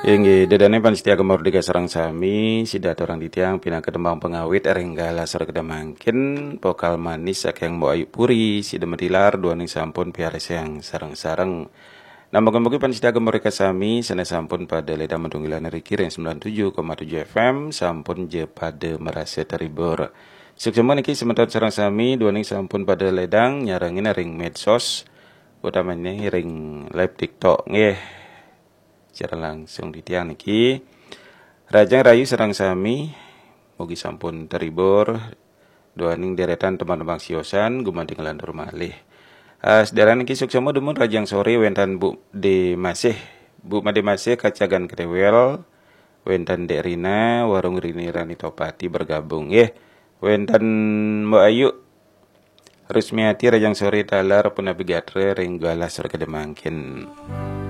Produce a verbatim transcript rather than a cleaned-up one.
Inggih, dedane panitia kemardika sareng sami sidat orang ditiang pina kedembang pengawit erenggala sar kedamangkin pokal manis saking Mbok Ayu Puri sida medilar duaning sampun piares yang sareng-sareng. Nama kembali panitia kemardika sami sana sampun pada leda mendunggilan riki ring sembilan puluh tujuh koma tujuh F M sampun je pada merasa terhibur. Suksema niki sementara sareng sami duaning sampun pada ledang nyarangin ring medsos utamanya ring live TikTok nggih. Secara langsung di tiang niki Rajang Rayu serang sami mugi sampun terhibur doaning deretan teman-teman siosan gumanting lantur malih. Uh, sederan niki suksema demun rajang sore wentan Bu de masih Bu Made masih kacagan ketewel wentan Dek Rina warung Rini Rani Topati bergabung nggih. Wentan Mbak Ayu Rusmiati rajang sore talar pun navigatre ring galas kedemangkin.